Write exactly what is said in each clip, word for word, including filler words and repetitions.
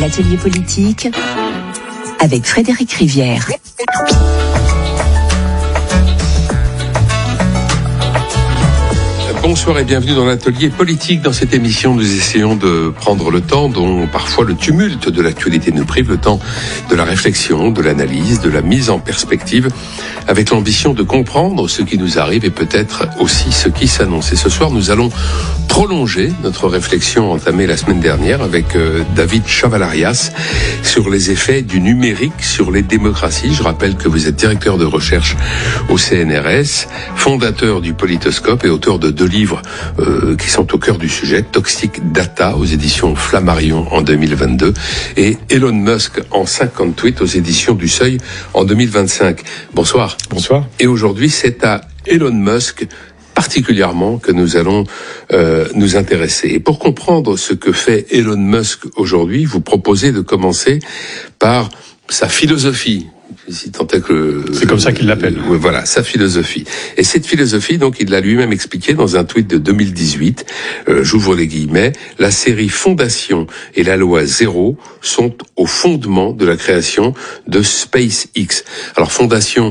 l'atelier politique avec Frédéric Rivière. Bonsoir et bienvenue dans l'atelier politique. Dans cette émission, nous essayons de prendre le temps dont parfois le tumulte de l'actualité nous prive, le temps de la réflexion, de l'analyse, de la mise en perspective, avec l'ambition de comprendre ce qui nous arrive et peut-être aussi ce qui s'annonce. Et ce soir, nous allons prolonger notre réflexion entamée la semaine dernière avec euh, David Chavalarias sur les effets du numérique sur les démocraties. Je rappelle que vous êtes directeur de recherche au C N R S, fondateur du Politoscope et auteur de deux livres euh, qui sont au cœur du sujet, Toxic Data aux éditions Flammarion en deux mille vingt-deux et Elon Musk en cinquante tweets aux éditions du Seuil en deux mille vingt-cinq. Bonsoir. Bonsoir. Et aujourd'hui, c'est à Elon Musk particulièrement que nous allons euh, nous intéresser. Et pour comprendre ce que fait Elon Musk aujourd'hui, vous proposez de commencer par sa philosophie. Si tant est que c'est comme ça qu'il l'appelle. Euh, voilà, sa philosophie. Et cette philosophie, donc, il l'a lui-même expliqué dans un tweet de deux mille dix-huit. Euh, j'ouvre les guillemets. La série Fondation et la loi Zéro sont au fondement de la création de SpaceX. Alors, Fondation,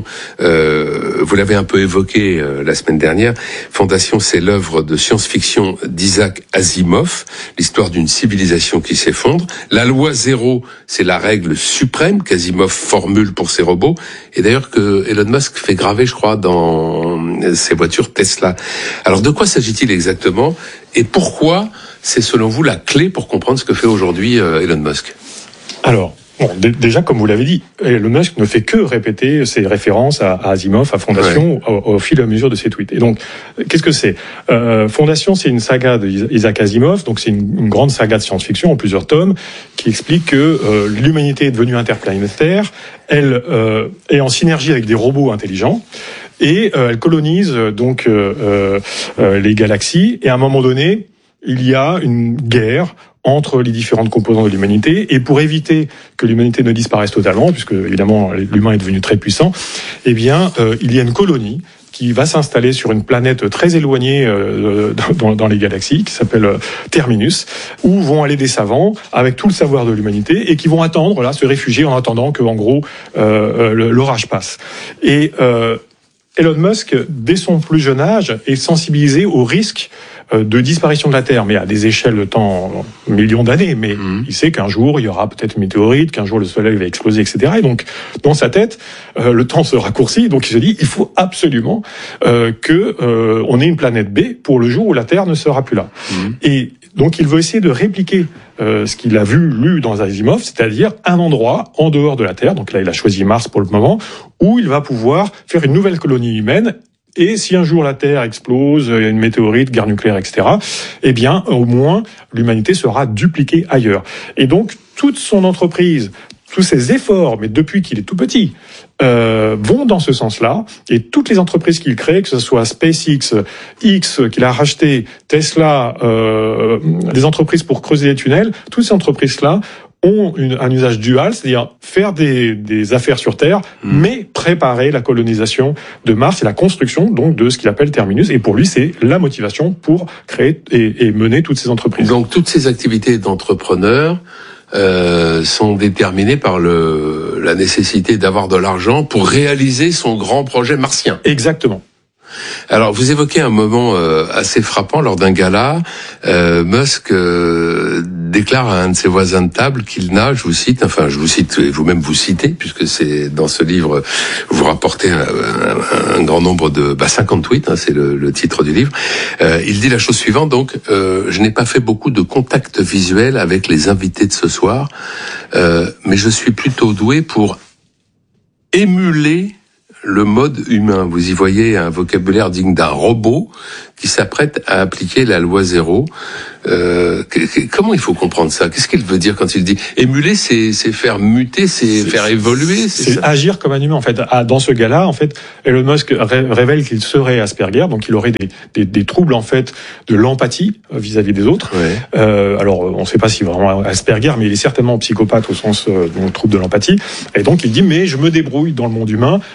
euh, vous l'avez un peu évoqué euh, la semaine dernière. Fondation, c'est l'œuvre de science-fiction d'Isaac Asimov, l'histoire d'une civilisation qui s'effondre. La loi Zéro, c'est la règle suprême qu'Asimov formule pour ses robots, et d'ailleurs que Elon Musk fait graver, je crois, dans ses voitures Tesla. Alors, de quoi s'agit-il exactement, et pourquoi c'est, selon vous, la clé pour comprendre ce que fait aujourd'hui euh, Elon Musk? Alors, bon, d- déjà, comme vous l'avez dit, Elon Musk ne fait que répéter ses références à, à Asimov, à Fondation, ouais. au, au fil et à mesure de ses tweets. Et donc, qu'est-ce que c'est? euh, Fondation, c'est une saga d'Isaac Asimov, donc c'est une, une grande saga de science-fiction en plusieurs tomes, qui explique que euh, l'humanité est devenue interplanétaire, elle euh, est en synergie avec des robots intelligents, et euh, elle colonise donc euh, euh, les galaxies, et à un moment donné, il y a une guerre entre les différentes composantes de l'humanité, et pour éviter que l'humanité ne disparaisse totalement, puisque évidemment l'humain est devenu très puissant, eh bien euh, il y a une colonie qui va s'installer sur une planète très éloignée euh, dans, dans les galaxies, qui s'appelle euh, Terminus, où vont aller des savants avec tout le savoir de l'humanité et qui vont attendre, là, se réfugier en attendant que, en gros, euh, l'orage passe. Et euh, Elon Musk, dès son plus jeune âge, est sensibilisé au risque de disparition de la Terre, mais à des échelles de temps, millions d'années. Mais mmh. il sait qu'un jour, il y aura peut-être une météorite, qu'un jour le Soleil va exploser, et cetera. Et donc, dans sa tête, euh, le temps se raccourcit. Donc, il se dit, il faut absolument euh, que euh, on ait une planète B pour le jour où la Terre ne sera plus là. Mmh. Et donc, il veut essayer de répliquer euh, ce qu'il a vu, lu dans Asimov, c'est-à-dire un endroit en dehors de la Terre. Donc là, il a choisi Mars pour le moment, où il va pouvoir faire une nouvelle colonie humaine. Et si un jour la Terre explose, il y a une météorite, guerre nucléaire, et cetera, eh bien, au moins, l'humanité sera dupliquée ailleurs. Et donc, toute son entreprise, tous ses efforts, mais depuis qu'il est tout petit, euh, vont dans ce sens-là. Et toutes les entreprises qu'il crée, que ce soit SpaceX, X, qu'il a racheté, Tesla, euh, des entreprises pour creuser les tunnels, toutes ces entreprises-là ont une, un usage dual, c'est-à-dire faire des, des affaires sur Terre, mmh. mais préparer la colonisation de Mars et la construction donc de ce qu'il appelle Terminus. Et pour lui, c'est la motivation pour créer et, et mener toutes ces entreprises. Donc toutes ces activités d'entrepreneur euh, sont déterminées par le, la nécessité d'avoir de l'argent pour réaliser son grand projet martien. Exactement. Alors, vous évoquez un moment euh, assez frappant lors d'un gala. Euh, Musk euh, déclare à un de ses voisins de table qu'il n'a, je vous cite, enfin, je vous cite, et vous-même vous citez, puisque c'est dans ce livre, vous rapportez un, un, un grand nombre de, bah, cinquante tweets, hein, c'est le, le titre du livre. Euh, il dit la chose suivante, donc, euh, je n'ai pas fait beaucoup de contacts visuels avec les invités de ce soir, euh, mais je suis plutôt doué pour émuler le mode humain. Vous y voyez un vocabulaire digne d'un robot qui s'apprête à appliquer la loi zéro. Euh, que, que, comment il faut comprendre ça? Qu'est-ce qu'il veut dire quand il dit émuler? C'est, c'est faire muter, c'est, c'est faire évoluer. C'est, c'est agir comme un humain. En fait, ah, dans ce cas-là, en fait, Elon Musk ré- révèle qu'il serait Asperger, donc il aurait des, des, des troubles en fait de l'empathie vis-à-vis des autres. Ouais. Euh, alors, on ne sait pas si vraiment Asperger, mais il est certainement psychopathe au sens euh, du trouble de l'empathie. Et donc, il dit mais je me débrouille dans le monde humain mmh. en faisant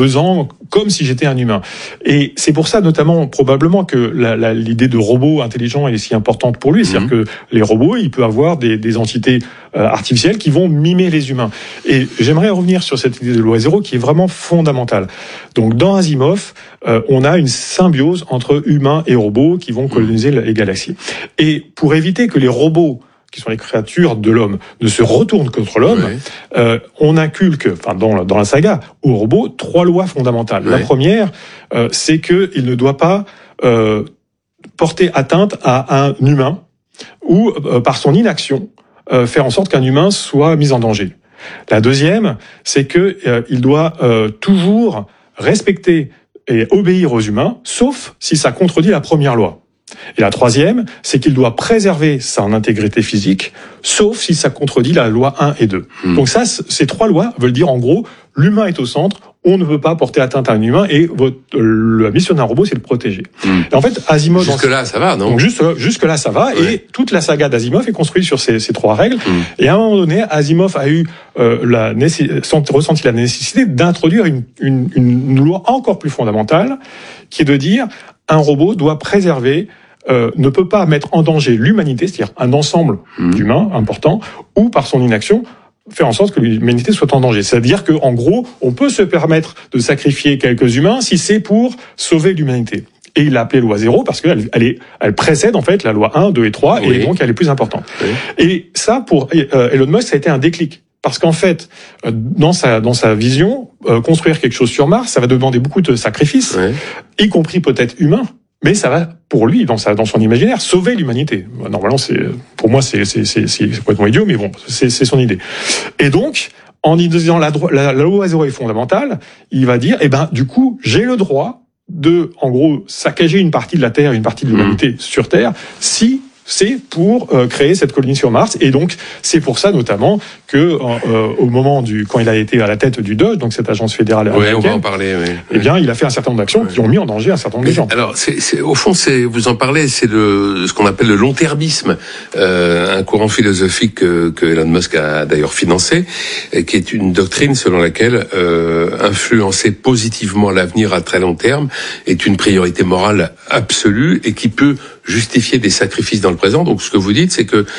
faisant comme si j'étais un humain. Et c'est pour ça, notamment, probablement, que la, la, l'idée de robot intelligent est si importante pour lui. Mmh. C'est-à-dire que les robots, il peut avoir des, des entités euh, artificielles qui vont mimer les humains. Et j'aimerais revenir sur cette idée de loi zéro qui est vraiment fondamentale. Donc, dans Asimov, euh, on a une symbiose entre humains et robots qui vont coloniser les galaxies. Et pour éviter que les robots, qui sont les créatures de l'homme, ne se retournent contre l'homme, oui. euh, on inculque, enfin dans, dans la saga, au robot, trois lois fondamentales. Oui. La première, euh, c'est qu'il ne doit pas euh, porter atteinte à un humain ou, euh, par son inaction, euh, faire en sorte qu'un humain soit mis en danger. La deuxième, c'est que euh, il doit euh, toujours respecter et obéir aux humains, sauf si ça contredit la première loi. Et la troisième, c'est qu'il doit préserver son intégrité physique, sauf si ça contredit la loi un et deux. Mmh. Donc ça, ces trois lois veulent dire en gros, l'humain est au centre, on ne peut pas porter atteinte à un humain, et votre, la mission d'un robot, c'est de le protéger. Mmh. Et en fait, Asimov... Jusque-là, ça va, non? Donc juste, jusque-là, ça va, ouais. Et toute la saga d'Asimov est construite sur ces, ces trois règles. Mmh. Et à un moment donné, Asimov a eu euh, la nécess... ressenti la nécessité d'introduire une, une, une loi encore plus fondamentale, qui est de dire, un robot doit préserver Euh, ne peut pas mettre en danger l'humanité, c'est-à-dire un ensemble mmh. d'humains important, ou par son inaction, faire en sorte que l'humanité soit en danger. C'est-à-dire que, en gros, on peut se permettre de sacrifier quelques humains si c'est pour sauver l'humanité. Et il l'a appelée loi zéro parce qu'elle elle est, elle précède en fait la loi un, deux et trois, oui. Et donc elle est plus importante. Oui. Et ça, pour euh, Elon Musk, ça a été un déclic. Parce qu'en fait, dans sa dans sa vision, euh, construire quelque chose sur Mars, ça va demander beaucoup de sacrifices, oui. Y compris peut-être humains. Mais ça va, pour lui, dans, sa, dans son imaginaire, sauver l'humanité. Normalement, c'est, pour moi, c'est, c'est, c'est, c'est complètement idiot, mais bon, c'est, c'est son idée. Et donc, en disant la, la, la loi zéro est fondamentale, il va dire, eh ben, du coup, j'ai le droit de, en gros, saccager une partie de la Terre, une partie de l'humanité mmh. sur Terre, si c'est pour euh, créer cette colonie sur Mars. Et donc, c'est pour ça, notamment, que euh, au moment du, quand il a été à la tête du D O J, donc cette agence fédérale américaine, ouais, on va en parler, oui. Eh bien, il a fait un certain nombre d'actions ouais. qui ont mis en danger un certain nombre de gens. Alors, c'est, c'est, au fond, c'est, vous en parlez, c'est le, ce qu'on appelle le long-termisme, euh, un courant philosophique que, que Elon Musk a d'ailleurs financé, et qui est une doctrine selon laquelle euh, influencer positivement l'avenir à très long terme est une priorité morale absolue et qui peut justifier des sacrifices dans le présent. Donc ce que vous dites, c'est que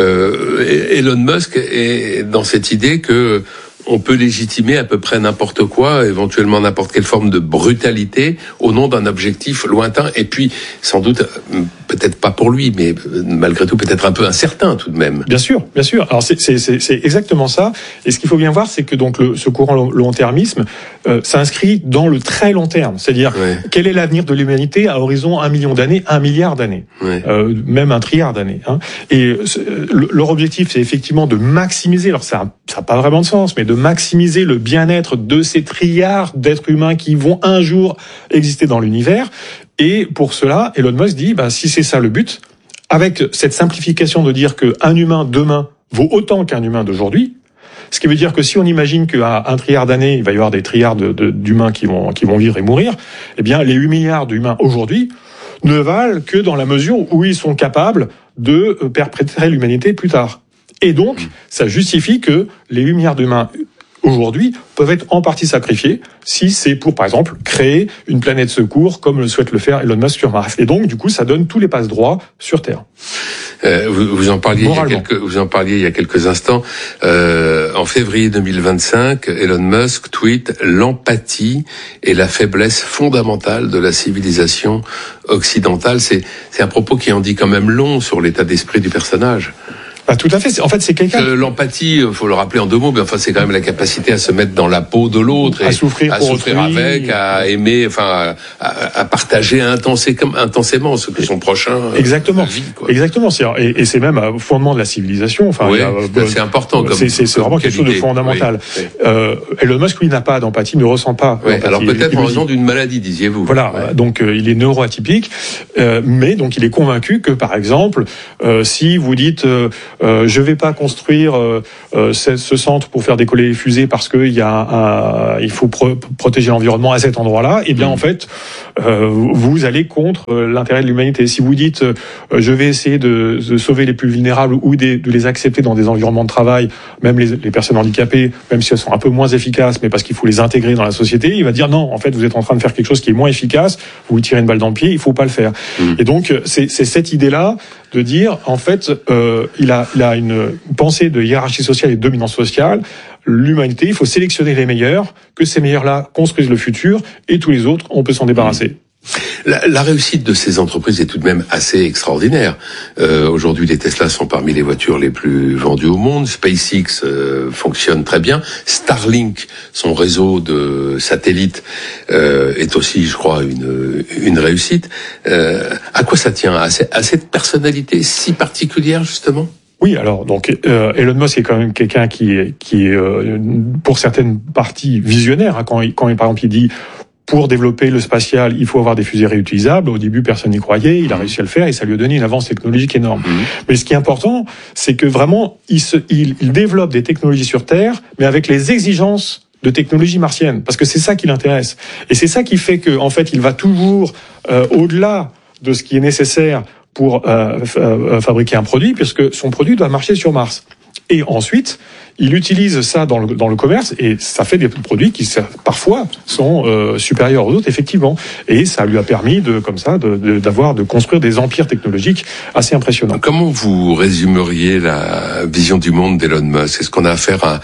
euh, Elon Musk est dans cette idée que on peut légitimer à peu près n'importe quoi, éventuellement n'importe quelle forme de brutalité au nom d'un objectif lointain et puis sans doute peut-être pas pour lui, mais malgré tout peut-être un peu incertain tout de même. Bien sûr, bien sûr. Alors c'est c'est c'est, c'est exactement ça. Et ce qu'il faut bien voir, c'est que donc le, ce courant long-termisme euh, s'inscrit dans le très long terme. C'est-à-dire ouais. Quel est l'avenir de l'humanité à horizon un million d'années, un milliard d'années, ouais. euh, même un trilliard d'années. Hein. Et le, leur objectif, c'est effectivement de maximiser. Alors ça, ça n'a pas vraiment de sens, mais de maximiser le bien-être de ces trilliards d'êtres humains qui vont un jour exister dans l'univers. Et pour cela, Elon Musk dit, bah, si c'est ça le but, avec cette simplification de dire qu'un humain demain vaut autant qu'un humain d'aujourd'hui, ce qui veut dire que si on imagine qu'à un trilliard d'années, il va y avoir des trilliards de, de, d'humains qui vont, qui vont vivre et mourir, eh bien, les huit milliards d'humains aujourd'hui ne valent que dans la mesure où ils sont capables de perpétrer l'humanité plus tard. Et donc, ça justifie que les huit milliards d'humains aujourd'hui peuvent être en partie sacrifiés si c'est pour, par exemple, créer une planète secours comme le souhaite le faire Elon Musk sur Mars. Et donc, du coup, ça donne tous les passe-droits sur Terre. Euh, vous, vous en parliez il y a quelques, vous en parliez il y a quelques instants. Euh, en février deux mille vingt-cinq, Elon Musk tweet « L'empathie est la faiblesse fondamentale de la civilisation occidentale ». C'est, c'est un propos qui en dit quand même long sur l'état d'esprit du personnage. Bah, tout à fait. En fait, c'est quelqu'un. Euh, l'empathie, faut le rappeler en deux mots, mais enfin, c'est quand même la capacité à se mettre dans la peau de l'autre, et à souffrir, à pour souffrir autrui. avec, à aimer, enfin, à, à partager intensément, intensément ce que son prochain exactement, vit, quoi. Exactement. C'est, et, et c'est même au fondement de la civilisation. Enfin, oui, il y a, c'est, c'est important. Comme, c'est, c'est, c'est vraiment quelque chose de fondamental. Oui, oui. Euh, Elon Musk, lui, n'a pas d'empathie, ne ressent pas. Oui, alors peut-être il, en raison d'une maladie, disiez-vous. Voilà. Ouais. Donc, euh, il est neuroatypique, euh, mais donc il est convaincu que, par exemple, euh, si vous dites, euh, euh, je vais pas construire euh, euh, ce, ce centre pour faire décoller les fusées parce que il y a un, il faut pro- protéger l'environnement à cet endroit-là, eh bien, mmh. en fait, euh, vous allez contre euh, l'intérêt de l'humanité. Si vous dites, euh, je vais essayer de, de sauver les plus vulnérables ou des, de les accepter dans des environnements de travail, même les, les personnes handicapées, même si elles sont un peu moins efficaces, mais parce qu'il faut les intégrer dans la société, il va dire non, en fait, vous êtes en train de faire quelque chose qui est moins efficace, vous vous tirez une balle dans le pied, il faut pas le faire. Mmh. Et donc, c'est, c'est cette idée-là de dire, en fait, euh, il a, il a une pensée de hiérarchie sociale et de dominance sociale. L'humanité, il faut sélectionner les meilleurs, que ces meilleurs-là construisent le futur, et tous les autres, on peut s'en débarrasser. Mmh. La, la réussite de ces entreprises est tout de même assez extraordinaire. Euh, aujourd'hui, les Tesla sont parmi les voitures les plus vendues au monde. SpaceX euh, fonctionne très bien. Starlink, son réseau de satellites, euh, est aussi, je crois, une, une réussite. Euh, à quoi ça tient ? À, à cette personnalité si particulière, justement ? Oui, alors donc euh, Elon Musk est quand même quelqu'un qui est qui est euh, pour certaines parties visionnaire. Hein, quand il, quand il, par exemple il dit pour développer le spatial, il faut avoir des fusées réutilisables. Au début, personne n'y croyait. Il a réussi à le faire et ça lui a donné une avance technologique énorme. Mmh. Mais ce qui est important, c'est que vraiment, il, se, il, il développe des technologies sur Terre, mais avec les exigences de technologie martienne, parce que c'est ça qui l'intéresse. Et c'est ça qui fait que, en fait, il va toujours euh, au-delà de ce qui est nécessaire pour euh, euh, fabriquer un produit, puisque son produit doit marcher sur Mars. Et ensuite, il utilise ça dans le, dans le commerce et ça fait des produits qui parfois sont euh, supérieurs aux autres, effectivement. Et ça lui a permis de, comme ça, de, de, d'avoir, de construire des empires technologiques assez impressionnants. Comment vous résumeriez la vision du monde d'Elon Musk ? Est-ce qu'on a affaire à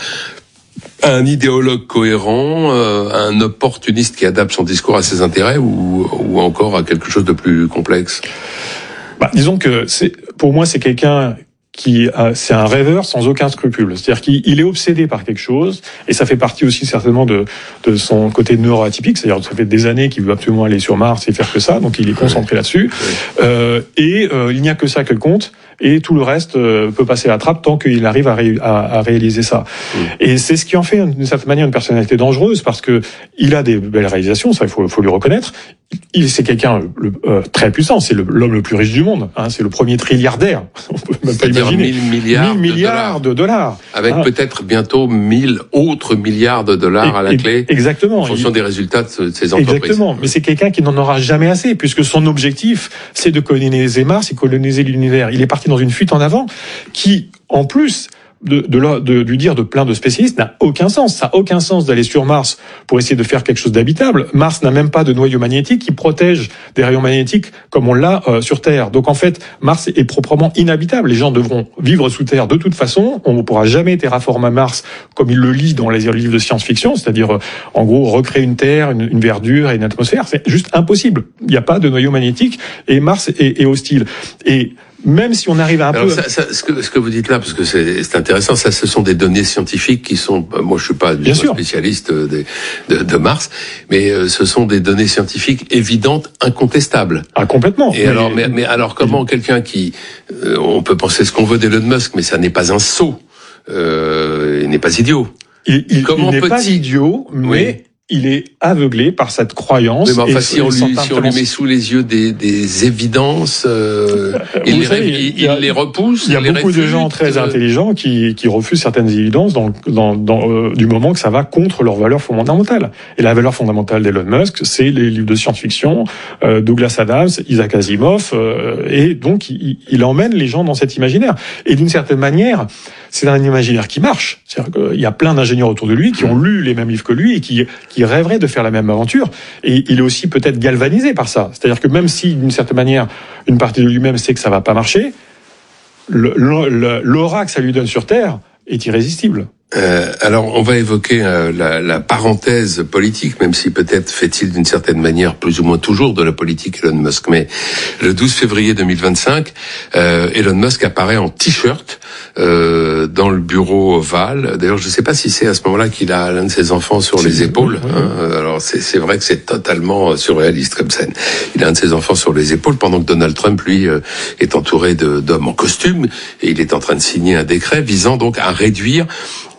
un idéologue cohérent, euh, un opportuniste qui adapte son discours à ses intérêts ou, ou encore à quelque chose de plus complexe ? Bah, disons que c'est, pour moi, c'est quelqu'un qui a, c'est un rêveur sans aucun scrupule. C'est-à-dire qu'il il est obsédé par quelque chose, et ça fait partie aussi certainement de, de son côté neuroatypique. C'est-à-dire ça fait des années qu'il veut absolument aller sur Mars et faire que ça, donc il est concentré là-dessus. Euh, et euh, il n'y a que ça qu'elle compte, et tout le reste euh, peut passer à la trappe tant qu'il arrive à, ré, à, à réaliser ça. Mmh. Et c'est ce qui en fait d'une certaine manière une personnalité dangereuse, parce que il a des belles réalisations, ça il faut, faut lui reconnaître. Il c'est quelqu'un le, euh, très puissant, c'est le, l'homme le plus riche du monde. Hein, c'est le premier trilliardaire. On peut même pas imaginer. mille milliards, mille milliards de dollars, de dollars. Avec ah. peut-être bientôt mille autres milliards de dollars et, à la clé. Exactement. En fonction il, des résultats de ces entreprises. Exactement. Mais c'est quelqu'un qui n'en aura jamais assez, puisque son objectif, c'est de coloniser Mars, c'est coloniser l'univers. Il est parti dans une fuite en avant qui, en plus de, de, de lui dire de plein de spécialistes, n'a aucun sens. Ça n'a aucun sens d'aller sur Mars pour essayer de faire quelque chose d'habitable. Mars n'a même pas de noyau magnétique qui protège des rayons magnétiques comme on l'a euh, sur Terre. Donc en fait, Mars est proprement inhabitable. Les gens devront vivre sous Terre de toute façon. On ne pourra jamais terraformer Mars comme il le lit dans les livres de science-fiction, c'est-à-dire euh, en gros recréer une Terre, une, une verdure et une atmosphère. C'est juste impossible. Il n'y a pas de noyau magnétique et Mars est, est hostile. Et même si on arrive à un Alors peu... Ça, ça, ce, que, ce que vous dites là, parce que c'est, c'est intéressant, ça, ce sont des données scientifiques qui sont... Moi, je suis pas du tout spécialiste de, de, de Mars, mais euh, ce sont des données scientifiques évidentes, incontestables. Ah, complètement. Et mais, alors, mais, mais alors, comment quelqu'un qui... Euh, on peut penser ce qu'on veut d'Elon Musk, mais ça n'est pas un sot. Euh, il n'est pas idiot. Il, il, comment il n'est pas idiot, mais... Oui. Il est aveuglé par cette croyance. Mais, mais enfin, si on, lui, si on lui met sous les yeux des, des évidences, euh, il, les, savez, il, il a, les repousse. Il y a les beaucoup réfute, de gens très euh... intelligents qui, qui refusent certaines évidences dans, dans, dans, euh, du moment que ça va contre leurs valeurs fondamentales. Et la valeur fondamentale d'Elon Musk, c'est les livres de science-fiction, euh, Douglas Adams, Isaac Asimov, euh, et donc il, il emmène les gens dans cet imaginaire. Et d'une certaine manière, c'est un imaginaire qui marche. C'est-à-dire qu'il y a plein d'ingénieurs autour de lui qui ont lu les mêmes livres que lui et qui, qui rêveraient de faire la même aventure. Et il est aussi peut-être galvanisé par ça. C'est-à-dire que même si, d'une certaine manière, une partie de lui-même sait que ça va pas marcher, le, le, l'aura que ça lui donne sur Terre est irrésistible. Euh, alors, on va évoquer euh, la, la parenthèse politique, même si peut-être fait-il d'une certaine manière plus ou moins toujours de la politique Elon Musk. Mais le douze février deux mille vingt-cinq, euh, Elon Musk apparaît en t-shirt euh, dans le bureau ovale. D'ailleurs, je ne sais pas si c'est à ce moment-là qu'il a l'un de ses enfants sur c'est les épaules. Oui, oui. Hein. Alors, c'est, c'est vrai que c'est totalement surréaliste comme scène. Il a un de ses enfants sur les épaules, pendant que Donald Trump, lui, euh, est entouré de, d'hommes en costume, et il est en train de signer un décret visant donc à réduire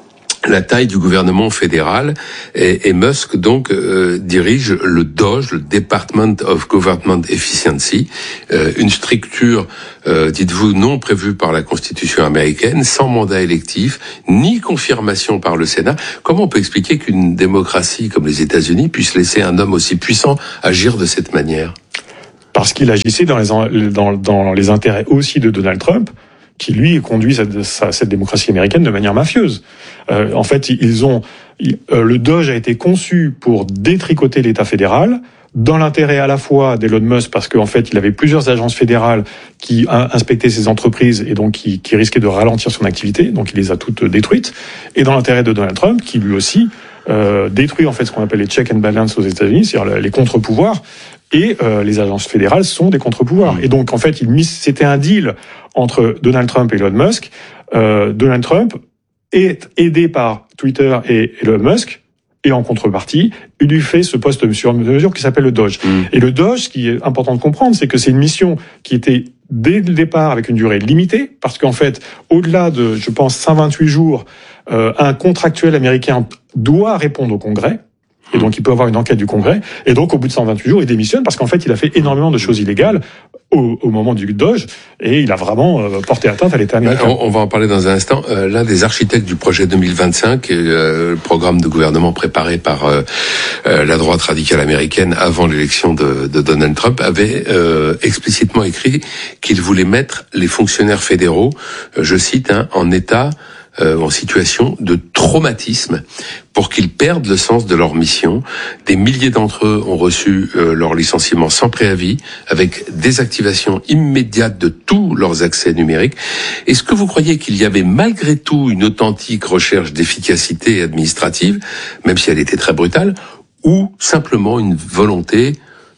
la taille du gouvernement fédéral et, et Musk donc euh, dirige le D O G, le Department of Government Efficiency, euh, une structure, euh, dites-vous, non prévue par la Constitution américaine, sans mandat électif, ni confirmation par le Sénat. Comment on peut expliquer qu'une démocratie comme les États-Unis puisse laisser un homme aussi puissant agir de cette manière? Parce qu'il agissait dans les, dans, dans les intérêts aussi de Donald Trump, qui lui conduit cette, cette démocratie américaine de manière mafieuse. Euh, en fait, ils ont euh, le D O G a été conçu pour détricoter l'État fédéral, dans l'intérêt à la fois d'Elon Musk, parce qu'en fait, il avait plusieurs agences fédérales qui inspectaient ses entreprises et donc qui, qui risquaient de ralentir son activité, donc il les a toutes détruites, et dans l'intérêt de Donald Trump, qui lui aussi euh, détruit en fait ce qu'on appelle les check and balance aux États-Unis, c'est-à-dire les contre-pouvoirs. Et euh, les agences fédérales sont des contre-pouvoirs. Et donc, en fait, il mis, c'était un deal entre Donald Trump et Elon Musk. Euh, Donald Trump est aidé par Twitter et Elon Musk, et en contrepartie, il lui fait ce poste sur mesure qui s'appelle le D O G. Mmh. Et le D O G, ce qui est important de comprendre, c'est que c'est une mission qui était dès le départ avec une durée limitée, parce qu'en fait, au-delà de, je pense, cent vingt-huit jours, euh, un contractuel américain doit répondre au Congrès. Et donc, il peut avoir une enquête du Congrès. Et donc, au bout de cent vingt-huit jours, il démissionne parce qu'en fait, il a fait énormément de choses illégales au, au moment du D O G et il a vraiment euh, porté atteinte à l'État américain. On, on va en parler dans un instant. Euh, L'un des architectes du projet deux mille vingt-cinq, euh, le programme de gouvernement préparé par euh, euh, la droite radicale américaine avant l'élection de, de Donald Trump, avait euh, explicitement écrit qu'il voulait mettre les fonctionnaires fédéraux, euh, je cite, hein, en état Euh, en situation de traumatisme pour qu'ils perdent le sens de leur mission. Des milliers d'entre eux ont reçu euh, leur licenciement sans préavis, avec désactivation immédiate de tous leurs accès numériques. Est-ce que vous croyez qu'il y avait malgré tout une authentique recherche d'efficacité administrative, même si elle était très brutale, ou simplement une volonté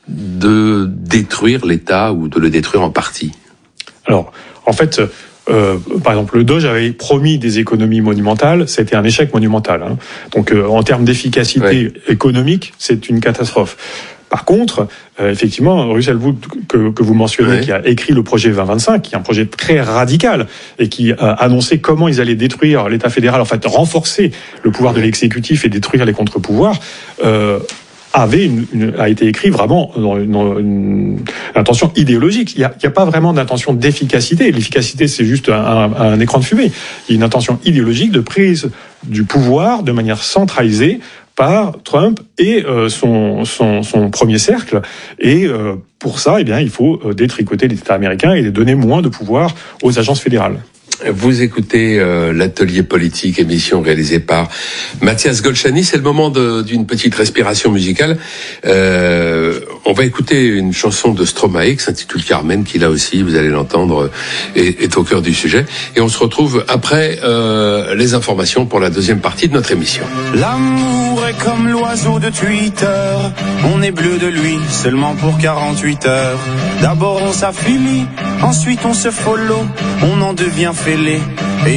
de détruire l'État ou de le détruire en partie? Alors, en fait... Euh, par exemple, le D O G avait promis des économies monumentales, c'était un échec monumental. Hein. Donc, euh, en termes d'efficacité ouais. économique, c'est une catastrophe. Par contre, euh, effectivement, Russell Wood, que, que vous mentionnez, ouais. qui a écrit le projet vingt vingt-cinq, qui est un projet très radical et qui a annoncé comment ils allaient détruire l'État fédéral, en fait, renforcer le pouvoir ouais. de l'exécutif et détruire les contre-pouvoirs. Euh, avait une, une, a été écrit vraiment dans une, une, une intention idéologique. Il n'y a, a pas vraiment d'intention d'efficacité. L'efficacité, c'est juste un, un, un écran de fumée. Il y a une intention idéologique de prise du pouvoir de manière centralisée par Trump et euh, son, son, son premier cercle. Et euh, pour ça, eh bien, il faut détricoter l'État américain et donner moins de pouvoir aux agences fédérales. Vous écoutez euh, l'Atelier politique, émission réalisée par Mathias Golchani. C'est le moment d'une petite respiration musicale. Euh, on va écouter une chanson de Stromae qui s'intitule Carmen, qui là aussi, vous allez l'entendre, est, est au cœur du sujet. Et on se retrouve après euh, les informations pour la deuxième partie de notre émission. L'amour est comme l'oiseau de Twitter. On est bleu de lui seulement pour quarante-huit heures. D'abord on s'affilie, ensuite on se follow, on en devient fêlé.